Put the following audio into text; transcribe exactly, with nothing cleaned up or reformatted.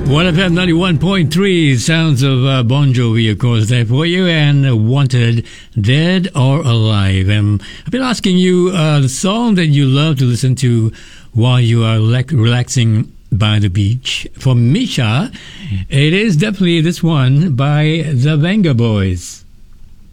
one F M ninety-one point three, sounds of uh, Bon Jovi, of course, there for you, and uh, Wanted, Dead or Alive. Um, I've been asking you uh, the song that you love to listen to while you are le- relaxing by the beach. For Misha, it is definitely this one by the Venga Boys.